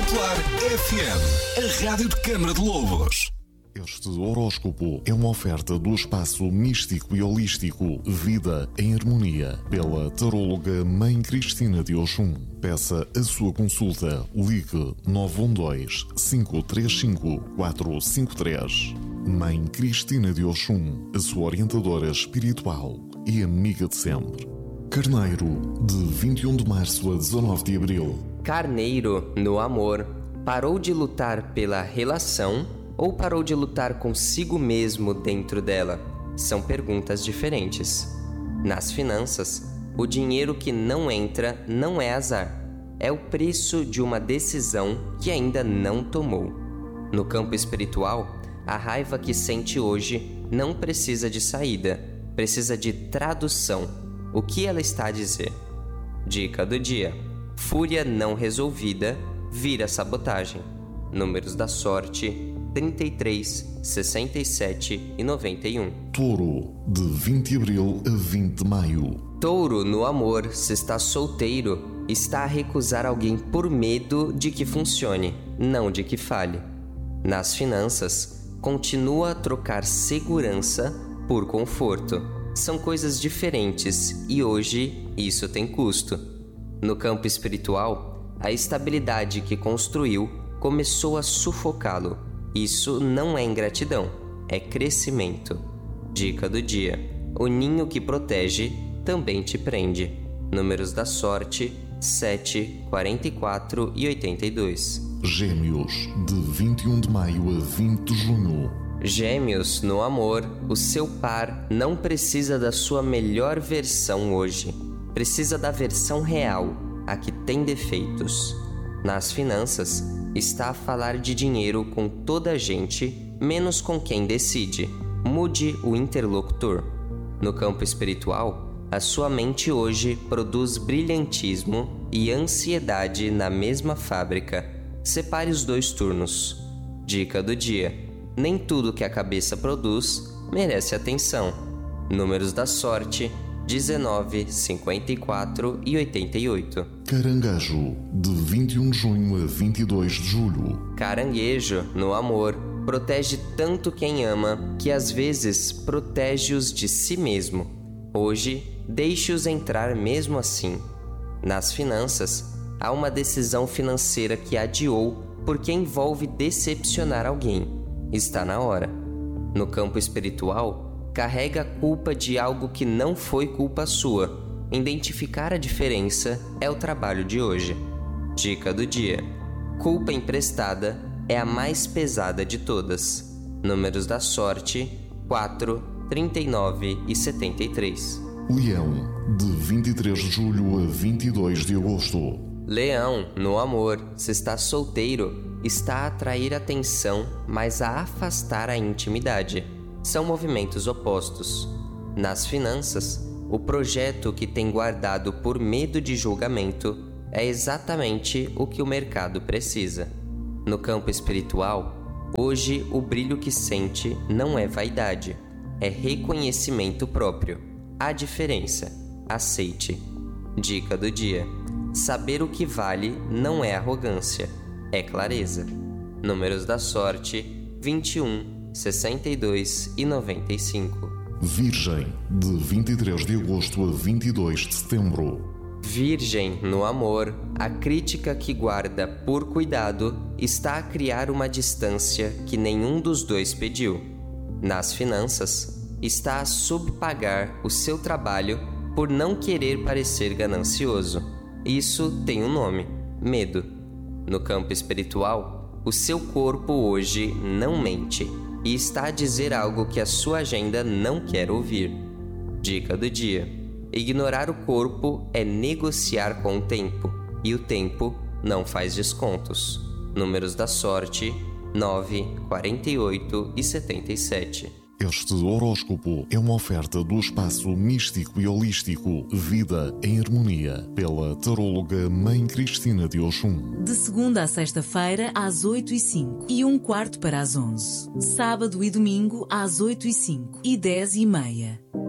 Popular FM, a rádio de Câmara de Lobos. Este horóscopo é uma oferta do espaço místico e holístico Vida em Harmonia, pela taróloga Mãe Cristina de Oxum. Peça a sua consulta. Ligue 912-535-453. Mãe Cristina de Oxum, a sua orientadora espiritual e amiga de sempre. Carneiro, de 21 de março a 19 de abril. Carneiro, no amor, parou de lutar pela relação ou parou de lutar consigo mesmo dentro dela? São perguntas diferentes. Nas finanças, o dinheiro que não entra não é azar. É o preço de uma decisão que ainda não tomou. No campo espiritual, a raiva que sente hoje não precisa de saída, precisa de tradução. O que ela está a dizer? Dica do dia: fúria não resolvida vira sabotagem. Números da sorte: 33, 67 e 91. Touro, de 20 de abril a 20 de maio. Touro, no amor, se está solteiro, está a recusar alguém por medo de que funcione, não de que falhe. Nas finanças, continua a trocar segurança por conforto. São coisas diferentes e hoje isso tem custo. No campo espiritual, a estabilidade que construiu começou a sufocá-lo. Isso não é ingratidão, é crescimento. Dica do dia: o ninho que protege também te prende. Números da sorte: 7, 44 e 82. Gêmeos, de 21 de maio a 20 de junho. Gêmeos, no amor, o seu par não precisa da sua melhor versão hoje. Precisa da versão real, a que tem defeitos. Nas finanças, está a falar de dinheiro com toda a gente, menos com quem decide. Mude o interlocutor. No campo espiritual, a sua mente hoje produz brilhantismo e ansiedade na mesma fábrica. Separe os dois turnos. Dica do dia: nem tudo que a cabeça produz merece atenção. Números da sorte: 19, 54 e 88. Caranguejo, de 21 de junho a 22 de julho. Caranguejo, no amor, protege tanto quem ama que às vezes protege-os de si mesmo. Hoje, deixe-os entrar mesmo assim. Nas finanças, há uma decisão financeira que adiou porque envolve decepcionar alguém. Está na hora. No campo espiritual, carrega a culpa de algo que não foi culpa sua. Identificar a diferença é o trabalho de hoje. Dica do dia: culpa emprestada é a mais pesada de todas. Números da sorte: 4, 39 e 73. Leão, de 23 de julho a 22 de agosto. Leão, no amor, se está solteiro, está a atrair atenção, mas a afastar a intimidade. São movimentos opostos. Nas finanças, o projeto que tem guardado por medo de julgamento é exatamente o que o mercado precisa. No campo espiritual, hoje o brilho que sente não é vaidade, é reconhecimento próprio. Há diferença. Aceite. Dica do dia: saber o que vale não é arrogância, é clareza. Números da sorte: 21, 62 e 95. Virgem, de 23 de agosto a 22 de setembro. Virgem, no amor, a crítica que guarda por cuidado está a criar uma distância que nenhum dos dois pediu. Nas finanças, está a subpagar o seu trabalho por não querer parecer ganancioso. Isso tem um nome: medo. No campo espiritual, o seu corpo hoje não mente e está a dizer algo que a sua agenda não quer ouvir. Dica do dia: ignorar o corpo é negociar com o tempo, e o tempo não faz descontos. Números da sorte: 9, 48 e 77. Este horóscopo é uma oferta do espaço místico e holístico Vida em Harmonia, pela taróloga Mãe Cristina de Oxum. De segunda a sexta-feira, às 8h05 e 1/4 para as 11. Sábado e domingo, às 8h05 e 10h30.